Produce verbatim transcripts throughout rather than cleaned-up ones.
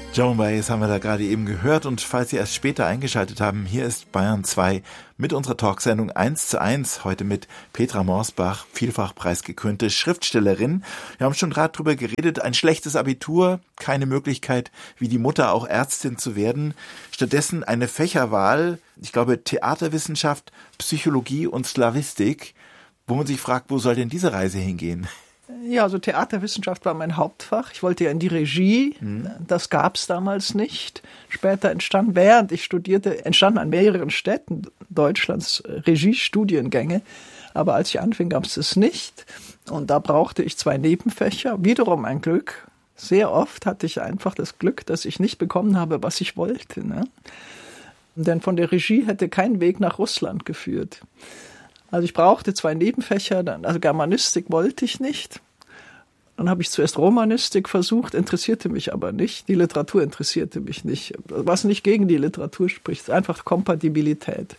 Joan Baez haben wir da gerade eben gehört, und falls Sie erst später eingeschaltet haben, hier ist Bayern zwei mit unserer Talksendung eins zu eins, heute mit Petra Morsbach, vielfach preisgekrönte Schriftstellerin. Wir haben schon gerade drüber geredet, ein schlechtes Abitur, keine Möglichkeit, wie die Mutter auch Ärztin zu werden. Stattdessen eine Fächerwahl, ich glaube Theaterwissenschaft, Psychologie und Slawistik, wo man sich fragt, wo soll denn diese Reise hingehen? Ja, also Theaterwissenschaft war mein Hauptfach. Ich wollte ja in die Regie. Mhm. Das gab es damals nicht. Später entstand, während ich studierte, entstanden an mehreren Städten Deutschlands Regiestudiengänge. Aber als ich anfing, gab es es nicht. Und da brauchte ich zwei Nebenfächer. Wiederum ein Glück. Sehr oft hatte ich einfach das Glück, dass ich nicht bekommen habe, was ich wollte. Ne? Denn von der Regie hätte kein Weg nach Russland geführt. Also ich brauchte zwei Nebenfächer, also Germanistik wollte ich nicht. Dann habe ich zuerst Romanistik versucht, interessierte mich aber nicht. Die Literatur interessierte mich nicht. Was nicht gegen die Literatur spricht, einfach Kompatibilität.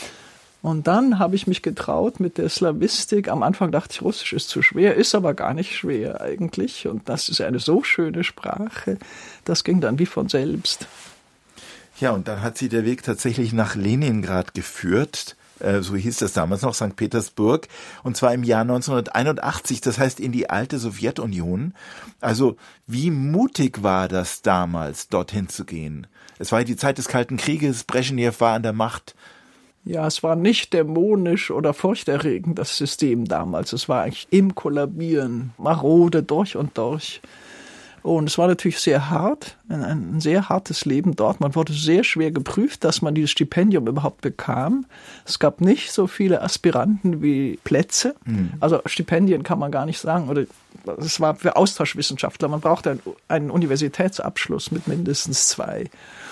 Und dann habe ich mich getraut mit der Slawistik. Am Anfang dachte ich, Russisch ist zu schwer, ist aber gar nicht schwer eigentlich. Und das ist eine so schöne Sprache, das ging dann wie von selbst. Ja, und dann hat sie der Weg tatsächlich nach Leningrad geführt. So hieß das damals noch, Sankt Petersburg, und zwar im Jahr neunzehnhunderteinundachtzig, das heißt in die alte Sowjetunion. Also wie mutig war das damals, dorthin zu gehen? Es war die Zeit des Kalten Krieges, Breschnew war an der Macht. Ja, es war nicht dämonisch oder furchterregend, das System damals. Es war eigentlich im Kollabieren, marode durch und durch. Und es war natürlich sehr hart, ein, ein sehr hartes Leben dort. Man wurde sehr schwer geprüft, dass man dieses Stipendium überhaupt bekam. Es gab nicht so viele Aspiranten wie Plätze. Mhm. Also Stipendien kann man gar nicht sagen. Oder es war für Austauschwissenschaftler. Man brauchte einen, einen Universitätsabschluss mit mindestens zwei.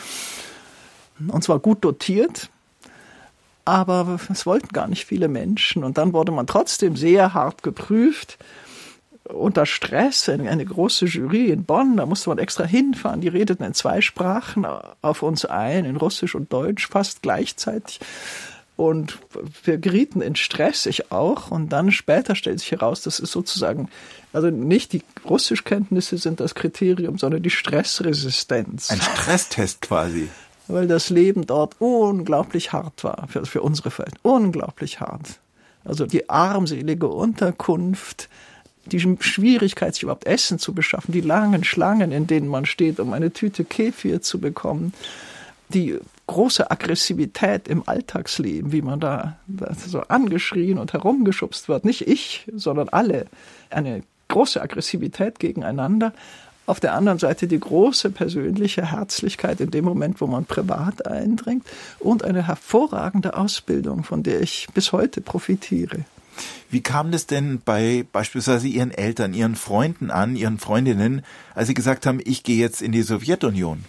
Und zwar gut dotiert. Aber es wollten gar nicht viele Menschen. Und dann wurde man trotzdem sehr hart geprüft. Unter Stress, eine große Jury in Bonn, da musste man extra hinfahren. Die redeten in zwei Sprachen auf uns ein, in Russisch und Deutsch, fast gleichzeitig. Und wir gerieten in Stress, ich auch. Und dann später stellt sich heraus, das ist sozusagen, also nicht die Russischkenntnisse sind das Kriterium, sondern die Stressresistenz. Ein Stresstest quasi. Weil das Leben dort unglaublich hart war, für, für unsere Verhältnisse. Unglaublich hart. Also die armselige Unterkunft, die Schwierigkeit, sich überhaupt Essen zu beschaffen, die langen Schlangen, in denen man steht, um eine Tüte Kefir zu bekommen, die große Aggressivität im Alltagsleben, wie man da, da so angeschrien und herumgeschubst wird. Nicht ich, sondern alle. Eine große Aggressivität gegeneinander. Auf der anderen Seite die große persönliche Herzlichkeit in dem Moment, wo man privat eindringt, und eine hervorragende Ausbildung, von der ich bis heute profitiere. Wie kam das denn bei beispielsweise Ihren Eltern, Ihren Freunden an, Ihren Freundinnen, als Sie gesagt haben, ich gehe jetzt in die Sowjetunion?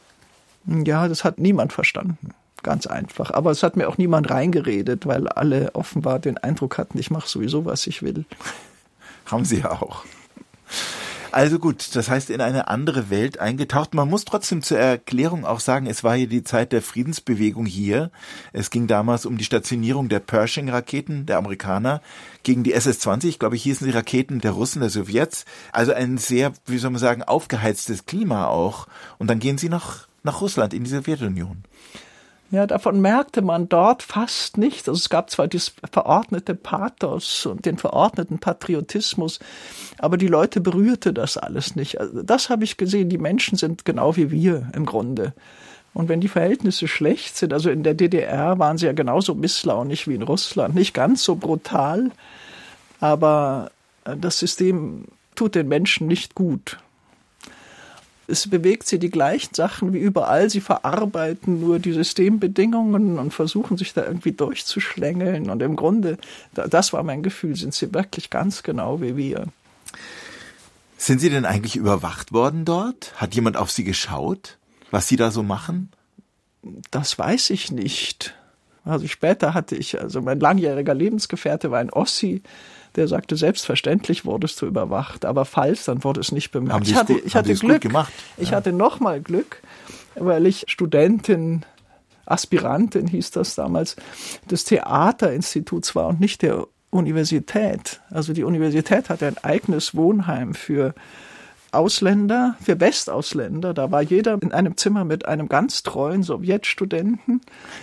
Ja, das hat niemand verstanden. Ganz einfach. Aber es hat mir auch niemand reingeredet, weil alle offenbar den Eindruck hatten, ich mache sowieso, was ich will. Haben Sie ja auch. Also gut, das heißt in eine andere Welt eingetaucht. Man muss trotzdem zur Erklärung auch sagen, es war hier die Zeit der Friedensbewegung hier. Es ging damals um die Stationierung der Pershing-Raketen der Amerikaner gegen die S S zwanzig, glaube ich, hießen die Raketen der Russen, der Sowjets. Also ein sehr, wie soll man sagen, aufgeheiztes Klima auch. Und dann gehen Sie nach, nach Russland, in die Sowjetunion. Ja, davon merkte man dort fast nichts. Also es gab zwar das verordnete Pathos und den verordneten Patriotismus, aber die Leute berührte das alles nicht. Also das habe ich gesehen. Die Menschen sind genau wie wir im Grunde. Und wenn die Verhältnisse schlecht sind, also in der D D R waren sie ja genauso misslaunig wie in Russland, nicht ganz so brutal, aber das System tut den Menschen nicht gut. Es bewegt sie die gleichen Sachen wie überall. Sie verarbeiten nur die Systembedingungen und versuchen sich da irgendwie durchzuschlängeln. Und im Grunde, das war mein Gefühl, sind sie wirklich ganz genau wie wir. Sind Sie denn eigentlich überwacht worden dort? Hat jemand auf Sie geschaut, was Sie da so machen? Das weiß ich nicht. Also später hatte ich, also mein langjähriger Lebensgefährte war ein Ossi, der sagte, selbstverständlich wurdest du überwacht, aber falls, dann wurde es nicht bemerkt. Haben ich hatte, gut, ich hatte Glück. Gemacht? Ich ja. hatte nochmal Glück, weil ich Studentin, Aspirantin hieß das damals, des Theaterinstituts war und nicht der Universität. Also die Universität hatte ein eigenes Wohnheim für Ausländer, für Westausländer. Da war jeder in einem Zimmer mit einem ganz treuen Sowjetstudenten.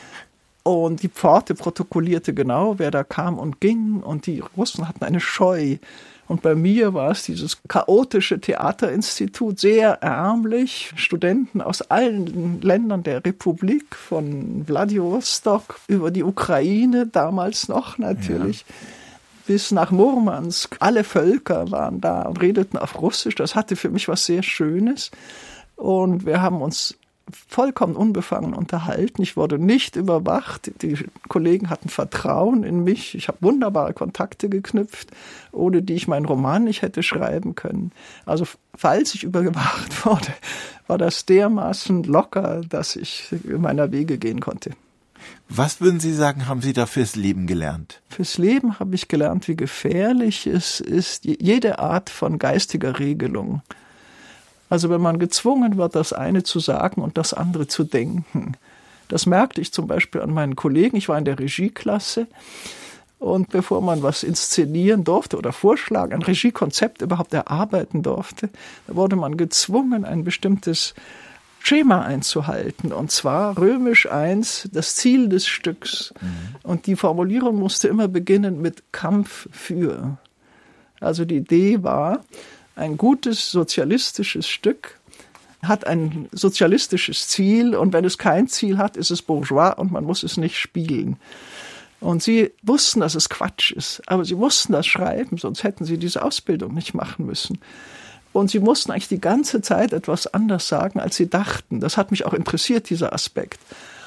Und die Pforte protokollierte genau, wer da kam und ging. Und die Russen hatten eine Scheu. Und bei mir war es dieses chaotische Theaterinstitut, sehr ärmlich. Studenten aus allen Ländern der Republik, von Wladiwostok über die Ukraine, damals noch natürlich, ja, bis nach Murmansk. Alle Völker waren da und redeten auf Russisch. Das hatte für mich was sehr Schönes. Und wir haben uns vollkommen unbefangen unterhalten. Ich wurde nicht überwacht. Die Kollegen hatten Vertrauen in mich. Ich habe wunderbare Kontakte geknüpft, ohne die ich meinen Roman nicht hätte schreiben können. Also falls ich überwacht wurde, war das dermaßen locker, dass ich meiner Wege gehen konnte. Was würden Sie sagen, haben Sie da fürs Leben gelernt? Fürs Leben habe ich gelernt, wie gefährlich es ist, jede Art von geistiger Regelung. Also wenn man gezwungen wird, das eine zu sagen und das andere zu denken. Das merkte ich zum Beispiel an meinen Kollegen. Ich war in der Regieklasse und bevor man was inszenieren durfte oder vorschlagen, ein Regiekonzept überhaupt erarbeiten durfte, da wurde man gezwungen, ein bestimmtes Schema einzuhalten. Und zwar römisch eins, das Ziel des Stücks. Mhm. Und die Formulierung musste immer beginnen mit Kampf für. Also die Idee war, ein gutes sozialistisches Stück hat ein sozialistisches Ziel und wenn es kein Ziel hat, ist es bourgeois und man muss es nicht spielen. Und sie wussten, dass es Quatsch ist, aber sie mussten das schreiben, sonst hätten sie diese Ausbildung nicht machen müssen. Und sie mussten eigentlich die ganze Zeit etwas anders sagen, als sie dachten. Das hat mich auch interessiert, dieser Aspekt.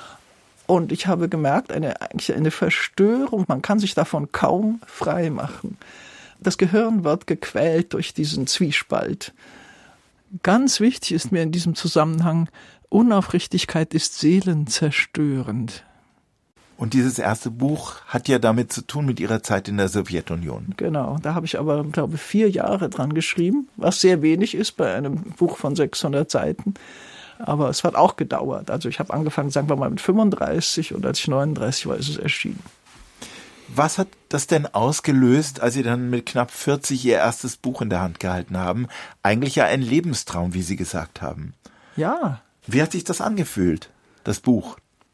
Und ich habe gemerkt, eine, eigentlich eine Verstörung, man kann sich davon kaum frei machen. Das Gehirn wird gequält durch diesen Zwiespalt. Ganz wichtig ist mir in diesem Zusammenhang, Unaufrichtigkeit ist seelenzerstörend. Und dieses erste Buch hat ja damit zu tun mit Ihrer Zeit in der Sowjetunion. Genau, da habe ich aber, glaube ich, vier Jahre dran geschrieben, was sehr wenig ist bei einem Buch von sechshundert Seiten. Aber es hat auch gedauert. Also ich habe angefangen, sagen wir mal, mit fünfunddreißig und als ich neununddreißig war, ist es erschienen. Was hat das denn ausgelöst, als Sie dann mit knapp vierzig Ihr erstes Buch in der Hand gehalten haben? Eigentlich ja ein Lebenstraum, wie Sie gesagt haben. Ja. Wie hat sich das angefühlt, das Buch?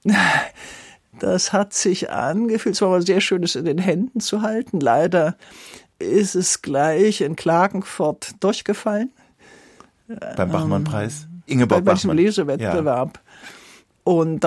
Das hat sich angefühlt, es war aber sehr schön, es in den Händen zu halten. Leider ist es gleich in Klagenfurt durchgefallen. Beim Bachmann-Preis? Ingeborg bei, bei Bachmann. Bei diesem Lesewettbewerb. Ja. Und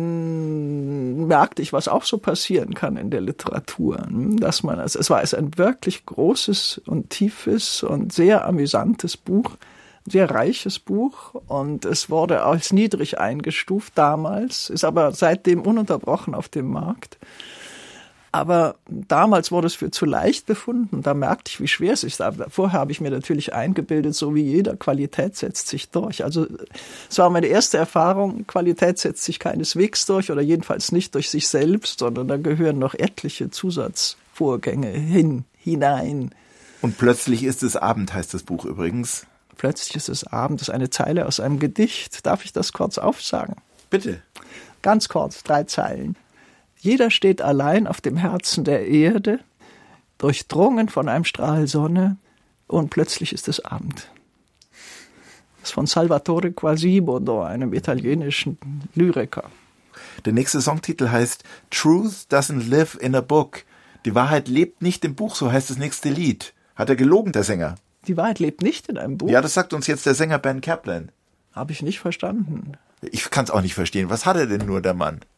dann merkte ich, was auch so passieren kann in der Literatur, dass man, also es war es ein wirklich großes und tiefes und sehr amüsantes Buch, sehr reiches Buch und es wurde als niedrig eingestuft damals, ist aber seitdem ununterbrochen auf dem Markt. Aber damals wurde es für zu leicht befunden. Da merkte ich, wie schwer es ist. Aber vorher habe ich mir natürlich eingebildet, so wie jeder, Qualität setzt sich durch. Also es war meine erste Erfahrung, Qualität setzt sich keineswegs durch oder jedenfalls nicht durch sich selbst, sondern da gehören noch etliche Zusatzvorgänge hin, hinein. Und plötzlich ist es Abend, heißt das Buch übrigens. Plötzlich ist es Abend, das ist eine Zeile aus einem Gedicht. Darf ich das kurz aufsagen? Bitte. Ganz kurz, drei Zeilen. Jeder steht allein auf dem Herzen der Erde, durchdrungen von einem Strahl Sonne, und plötzlich ist es Abend. Das ist von Salvatore Quasimodo, einem italienischen Lyriker. Der nächste Songtitel heißt Truth Doesn't Live in a Book. Die Wahrheit lebt nicht im Buch, so heißt das nächste Lied. Hat er gelogen, der Sänger? Die Wahrheit lebt nicht in einem Buch? Ja, das sagt uns jetzt der Sänger Ben Kaplan. Habe ich nicht verstanden. Ich kann es auch nicht verstehen. Was hat er denn nur, der Mann?